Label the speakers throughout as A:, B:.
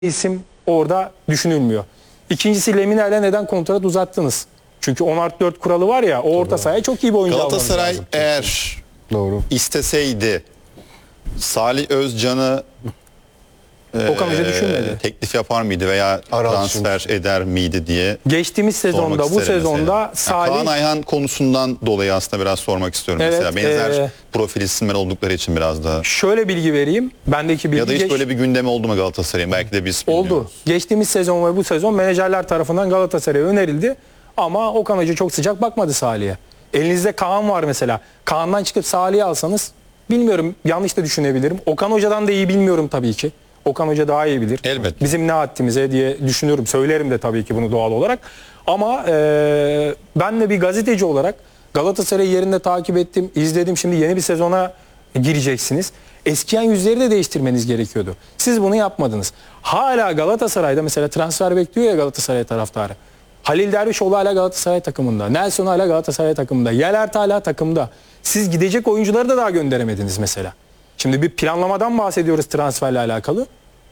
A: isim orada düşünülmüyor. İkincisi Lemina ile neden kontrat uzattınız? Çünkü 10+4 kuralı var ya, o orta sahaya çok iyi bir oyuncu almanız lazım.
B: Galatasaray eğer isteseydi Salih Özcan'ı
A: Okan Hoca düşünmedi.
B: teklif yapar mıydı veya transfer eder miydi diye.
A: Geçtiğimiz sezonda, bu sezonda Salih...
B: Kaan Ayhan konusundan dolayı aslında biraz sormak istiyorum.
A: Evet,
B: mesela benzer profil isimler oldukları için biraz daha.
A: Şöyle bilgi vereyim. Bendeki bilgi...
B: Ya da hiç böyle bir gündeme oldu mu Galatasaray'ın? Belki de biz
A: oldu.
B: bilmiyoruz.
A: Geçtiğimiz sezon ve bu sezon menajerler tarafından Galatasaray'a önerildi. Ama Okan Hoca çok sıcak bakmadı Salih'e. Elinizde Kaan var mesela. Kaan'dan çıkıp Salih'i alsanız, bilmiyorum, yanlış da düşünebilirim. Okan Hoca'dan da iyi bilmiyorum tabii ki. Okan Hoca daha iyi bilir.
B: Elbette.
A: Bizim ne haddimize diye düşünüyorum. Söylerim de tabii ki bunu doğal olarak. Ama ben de bir gazeteci olarak Galatasaray'ı yerinde takip ettim, izledim. Şimdi yeni bir sezona gireceksiniz. Eskiyen yüzleri de değiştirmeniz gerekiyordu. Siz bunu yapmadınız. Hala Galatasaray'da mesela transfer bekliyor ya Galatasaray taraftarı. Halil Dervişoğlu hala Galatasaray takımında. Nelson hala Galatasaray takımında. Yelert hala takımda. Siz gidecek oyuncuları da daha gönderemediniz mesela. Şimdi bir planlamadan bahsediyoruz transferle alakalı.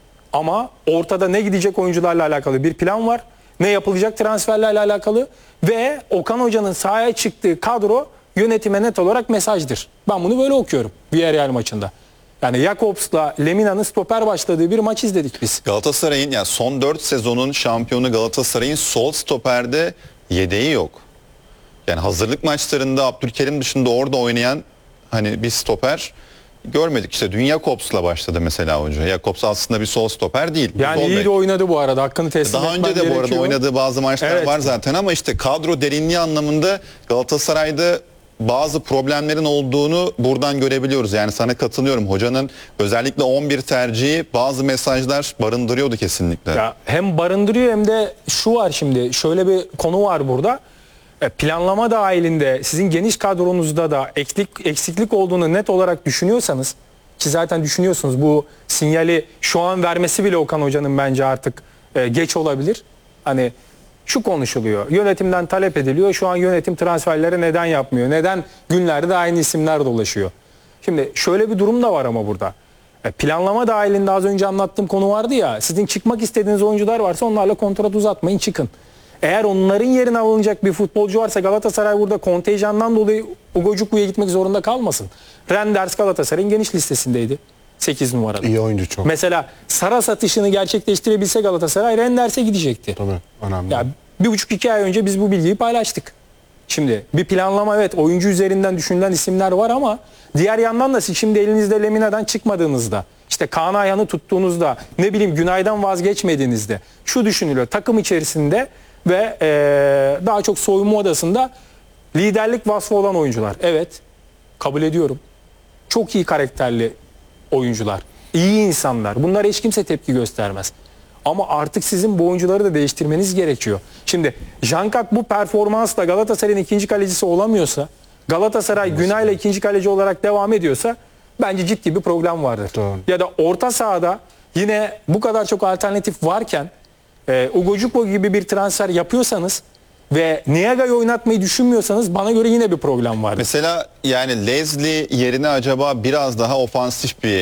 A: Ama ortada ne gidecek oyuncularla alakalı bir plan var. Ne yapılacak transferlerle alakalı. Ve Okan Hoca'nın sahaya çıktığı kadro yönetime net olarak mesajdır. Ben bunu böyle okuyorum Villarreal maçında. Yani Jakobs'la Lemina'nın stoper başladığı bir maç izledik biz.
B: Galatasaray'ın yani son 4 sezonun şampiyonu Galatasaray'ın sol stoperde yedeği yok. Yani hazırlık maçlarında Abdülkerim dışında orada oynayan hani bir stoper görmedik. İşte dün Jakobs'la başladı mesela hoca. Jakobs aslında bir sol stoper değil.
A: Yani iyi de oynadı bu arada. Hakkını teslim
B: daha
A: etmen
B: önce de bu arada oynadığı bazı maçlar var zaten ama işte kadro derinliği anlamında Galatasaray'da bazı problemlerin olduğunu buradan görebiliyoruz. Yani sana katılıyorum. Hocanın özellikle 11 tercihi bazı mesajlar barındırıyordu kesinlikle.
A: Ya hem barındırıyor hem de şu var şimdi. Şöyle bir konu var burada. Planlama dahilinde sizin geniş kadronuzda da eksiklik olduğunu net olarak düşünüyorsanız, ki zaten düşünüyorsunuz, bu sinyali şu an vermesi bile Okan Hoca'nın bence artık geç olabilir. Hani şu konuşuluyor. Yönetimden talep ediliyor. Şu an yönetim transferleri neden yapmıyor? Neden günlerde de aynı isimler dolaşıyor? Şimdi şöyle bir durum da var ama burada. Planlama dahilinde az önce anlattığım konu vardı ya. Sizin çıkmak istediğiniz oyuncular varsa onlarla kontrat uzatmayın, çıkın. Eğer onların yerine alınacak bir futbolcu varsa Galatasaray burada kontenjandan dolayı Ugojuklu'ya gitmek zorunda kalmasın. Renders Galatasaray'ın geniş listesindeydi. 8 numarada.
C: İyi oyuncu çok.
A: Mesela Sara satışını gerçekleştirebilse Galatasaray Renders'e gidecekti.
C: Tabii, önemli.
A: Ya 1,5-2 ay önce biz bu bilgiyi paylaştık. Şimdi bir planlama, evet, oyuncu üzerinden düşünülen isimler var ama diğer yandan da siz şimdi elinizde Lemina'dan çıkmadığınızda, işte Kaan Ayhan'ı tuttuğunuzda, ne bileyim Günay'dan vazgeçmediğinizde şu düşünülüyor: takım içerisinde ve daha çok soyunma odasında liderlik vasfı olan oyuncular. Evet, kabul ediyorum. Çok iyi karakterli oyuncular, iyi insanlar. Bunlara hiç kimse tepki göstermez. Ama artık sizin bu oyuncuları da değiştirmeniz gerekiyor. Şimdi Jankat bu performansla Galatasaray'ın ikinci kalecisi olamıyorsa, Galatasaray Günay'la ikinci kaleci olarak devam ediyorsa bence ciddi bir problem vardır.
C: Doğru.
A: Ya da orta sahada yine bu kadar çok alternatif varken Ugojukwu gibi bir transfer yapıyorsanız ve Niaga'yı oynatmayı düşünmüyorsanız bana göre yine bir problem vardır.
B: Mesela yani Leslie yerine acaba biraz daha ofansif bir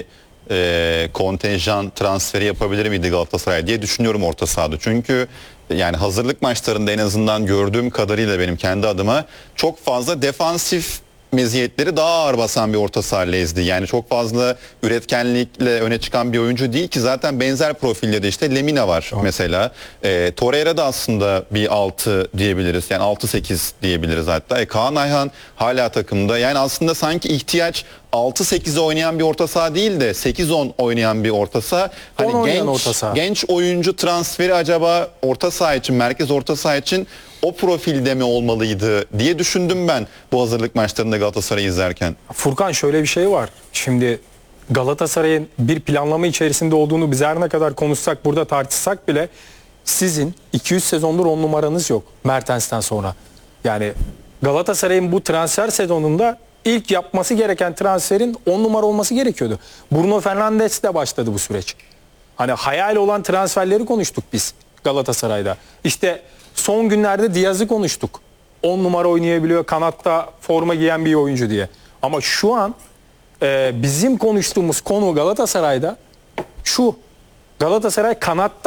B: kontenjan transferi yapabilir miydi Galatasaray diye düşünüyorum orta sahada. Çünkü yani hazırlık maçlarında en azından gördüğüm kadarıyla benim kendi adıma çok fazla defansif meziyetleri daha ağır basan bir orta saha Leslie. Yani çok fazla üretkenlikle öne çıkan bir oyuncu değil ki, zaten benzer profilde de işte Lemina var mesela. Torreira da aslında bir 6 diyebiliriz. Yani 6-8 diyebiliriz hatta. Kaan Ayhan hala takımda. Yani aslında sanki ihtiyaç 6-8'e oynayan bir orta saha değil de 8-10 oynayan bir orta saha. Hani genç oyuncu transferi acaba orta saha için, merkez orta saha için o profilde mi olmalıydı diye düşündüm ben bu hazırlık maçlarında Galatasaray'ı izlerken.
A: Furkan, şöyle bir şey var. Şimdi Galatasaray'ın bir planlama içerisinde olduğunu biz her ne kadar konuşsak, burada tartışsak bile, sizin 200 sezondur 10 numaranız yok Mertens'ten sonra. Yani Galatasaray'ın bu transfer sezonunda ilk yapması gereken transferin 10 numara olması gerekiyordu. Bruno Fernandes'le başladı bu süreç. Hani hayal olan transferleri konuştuk biz Galatasaray'da. İşte son günlerde Diaz'ı konuştuk. 10 numara oynayabiliyor, kanatta forma giyen bir oyuncu diye. Ama şu an bizim konuştuğumuz konu Galatasaray'da şu: Galatasaray kanat